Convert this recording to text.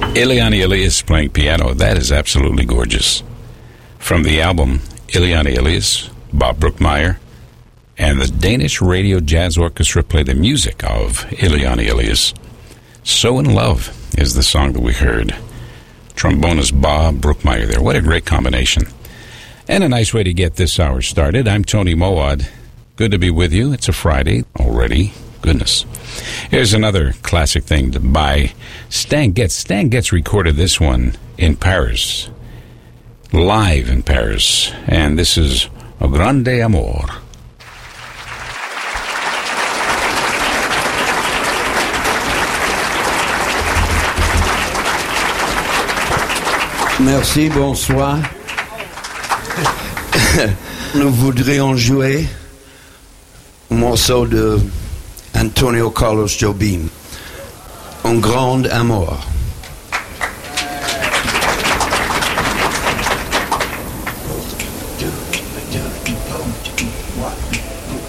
Eliane Elias playing piano. That is absolutely gorgeous. From the album Eliane Elias, Bob Brookmeyer, and the Danish Radio Jazz Orchestra play the music of Eliane Elias. So in Love is the song that we heard. Trombonist Bob Brookmeyer there. What a great combination. And a nice way to get this hour started. I'm Tony Mowad. Good to be with you. It's a Friday already. Goodness. Here's another classic thing by Stan Getz. Stan Getz recorded this one in Paris, live in Paris, and this is O Grande Amor. Merci, bonsoir. Nous voudrions jouer un morceau de Antonio Carlos Jobim, Un Grand Amour.